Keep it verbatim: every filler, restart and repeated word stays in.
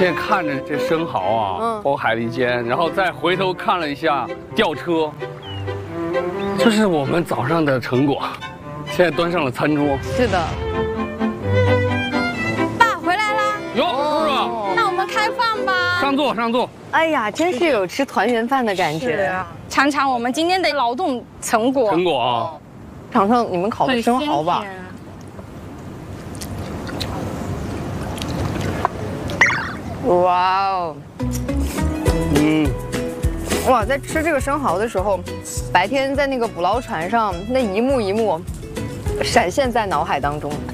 现在看着这生蚝啊， 嗯包括海蛎煎，然后再回头看了一下吊车，这是我们早上的成果。现在端上了餐桌。 是的。 爸回来啦！ 哟，叔叔， 那我们开饭吧。 上座上座。 哎呀，真是有吃团圆饭的感觉。 啊，尝尝我们今天的劳动成果。 成果啊， 尝尝你们烤的生蚝吧。哇哦， 嗯， 哇，在吃这个生蚝的时候，白天在那个捕捞船上那一幕一幕，闪现在脑海当中。